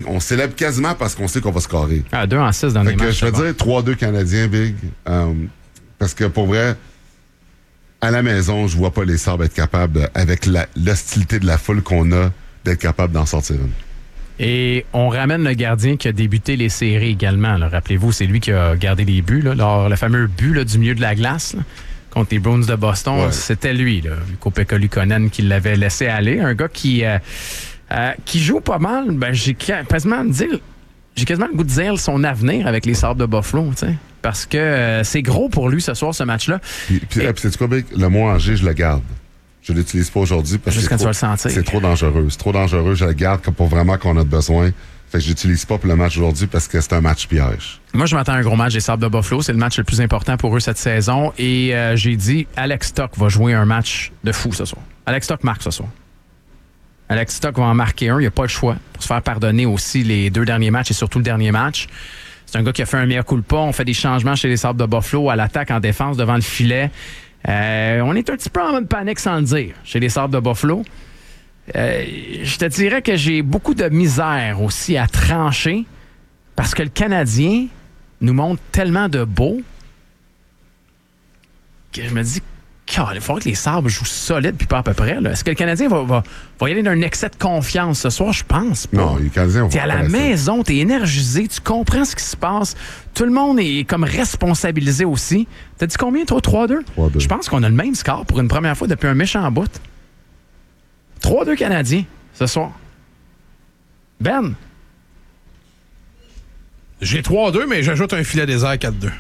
on célèbre quasiment parce qu'on sait qu'on va scorer. 2-6 dans les matchs. Je vais dire 3-2 Canadiens, Big. Parce que pour vrai, à la maison, je vois pas les Sabres être capables, avec l'hostilité de la foule qu'on a, d'être capable d'en sortir une. Et on ramène le gardien qui a débuté les séries également. Là. Rappelez-vous, c'est lui qui a gardé les buts. Là. Alors, le fameux but là, du milieu de la glace là, contre les Bruins de Boston, c'était lui, Ukko-Pekka Luukkonen, qui l'avait laissé aller. Un gars qui joue pas mal. Ben, j'ai quasiment le goût de dire son avenir avec les Sabres de Buffalo. T'sais. Parce que c'est gros pour lui ce soir, ce match-là. Puis sais-tu quoi, Big? Le mot en G, je le garde. Je l'utilise pas aujourd'hui parce que c'est trop dangereux. C'est trop dangereux. Je le garde pour vraiment qu'on a besoin. Fait que je l'utilise pas pour le match aujourd'hui parce que c'est un match piège. Moi, je m'attends à un gros match des Sabres de Buffalo. C'est le match le plus important pour eux cette saison. Et j'ai dit, Alex Stock va jouer un match de fou ce soir. Alex Stock marque ce soir. Alex Stock va en marquer un. Il n'y a pas le choix pour se faire pardonner aussi les 2 derniers matchs et surtout le dernier match. C'est un gars qui a fait un mea culpa. On fait des changements chez les Sabres de Buffalo à l'attaque, en défense, devant le filet. On est un petit peu en mode panique sans le dire chez les Sabres de Buffalo. Je te dirais que j'ai beaucoup de misère aussi à trancher parce que le Canadien nous montre tellement de beau que je me dis il faudrait que les Sabres jouent solide puis pas à peu près. Là. Est-ce que le Canadien va y aller d'un excès de confiance ce soir? Je pense pas. Non, les Canadiens vont. T'es à la maison, t'es énergisé, tu comprends ce qui se passe. Tout le monde est comme responsabilisé aussi. T'as dit combien, toi? 3-2? 3-2. Je pense qu'on a le même score pour une première fois depuis un méchant bout. 3-2 Canadiens ce soir. Ben? J'ai 3-2, mais j'ajoute un filet désert 4-2.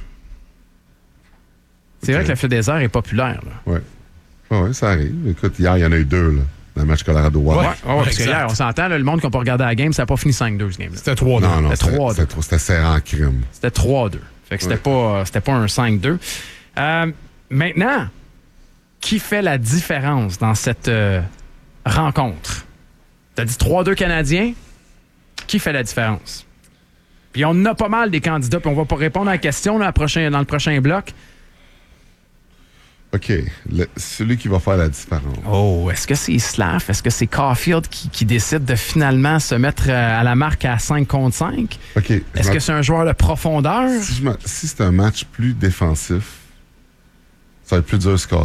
C'est vrai que le filet désert est populaire. Oui, ça arrive. Écoute, hier, il y en a eu 2 là, dans le match Colorado-Wild. Parce que hier, on s'entend, là, le monde qui n'a pas regardé la game, ça n'a pas fini 5-2 ce game-là. C'était 3-2. Non, c'était 3-2. C'était serré en crime. C'était 3-2. Fait que c'était pas un 5-2. Maintenant, qui fait la différence dans cette rencontre? T'as dit 3-2 Canadiens. Qui fait la différence? Puis on a pas mal des candidats, puis on va pas répondre à la question là, dans le prochain bloc. OK. Celui qui va faire la différence. Oh, est-ce que c'est Slav? Est-ce que c'est Caulfield qui décide de finalement se mettre à la marque à 5 contre 5? OK. Est-ce que c'est un joueur de profondeur? Si c'est un match plus défensif, ça va être plus dur de scorer.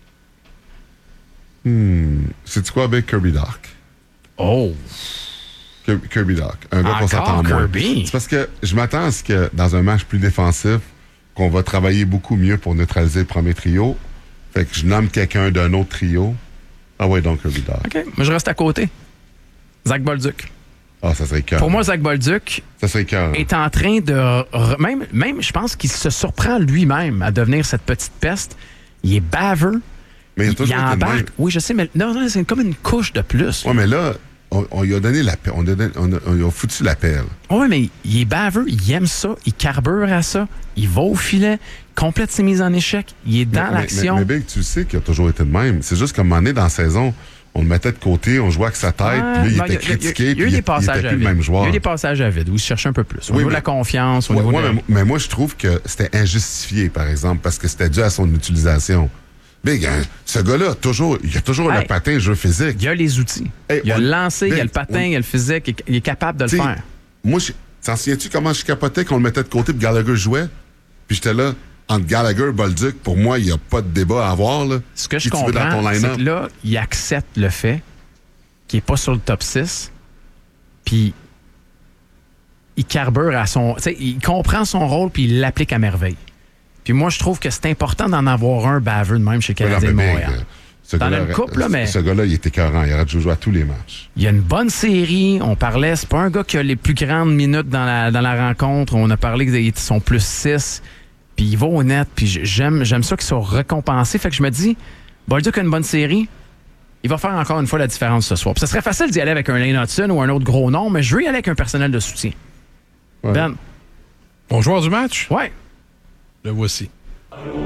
C'est-tu quoi avec Kirby Dach? Oh! Kirby Dach. Un gars qu'on s'attend moins. C'est parce que je m'attends à ce que dans un match plus défensif, qu'on va travailler beaucoup mieux pour neutraliser le premier trio. Fait que je nomme quelqu'un d'un autre trio. Ah ouais, donc Kirby Dach. OK. Moi, je reste à côté. Zach Bolduc. Ah, ça serait cœur. Pour moi, Zach Bolduc est en train de... Même, je pense qu'il se surprend lui-même à devenir cette petite peste. Il est baveux. Mais il embarque. Oui, je sais, mais non, c'est comme une couche de plus. Oui, mais là, on lui a donné la paix. On a foutu la paix. Oui, mais il est baveux. Il aime ça. Il carbure à ça. Il va au filet. Complète ses mises en échec. Il est dans l'action. Mais Big, tu sais qu'il a toujours été de même. C'est juste qu'à un moment donné, dans la saison, on le mettait de côté, on jouait avec sa tête, puis là, il était critiqué, puis il était plus le même joueur. Il y a eu des passages à vide où il se cherchait un peu plus. Au niveau de la confiance, au niveau de... Mais moi, je trouve que c'était injustifié, par exemple, parce que c'était dû à son utilisation. Big, hein, ce gars-là, il a toujours le patin, le jeu physique. Il a les outils. Il a le lancer, il a le patin, il a le physique, il est capable de le faire. Moi, t'en souviens-tu comment je capotais qu'on le mettait de côté et Gallagher jouait? Puis j'étais là, entre Gallagher et Bolduc, pour moi, il n'y a pas de débat à avoir. Là. Ce que je comprends, c'est que là, il accepte le fait qu'il n'est pas sur le top 6, puis il carbure à son... Il comprend son rôle, puis il l'applique à merveille. Puis moi, je trouve que c'est important d'en avoir un baveux de même chez Canadien de Montréal. Dans la couple, là, mais... Ce gars-là, il est écœurant. Il aurait dû jouer à tous les matchs. Il y a une bonne série. On parlait... C'est pas un gars qui a les plus grandes minutes dans la rencontre. On a parlé qu'ils sont plus 6. Puis il va au net. Puis j'aime ça qu'ils soient récompensés. Fait que je me dis, Bolduc a une bonne série. Il va faire encore une fois la différence ce soir. Puis ça serait facile d'y aller avec un Lane Hudson ou un autre gros nom, mais je veux y aller avec un personnel de soutien. Ouais. Ben. Bon joueur du match? Ouais. Le voici.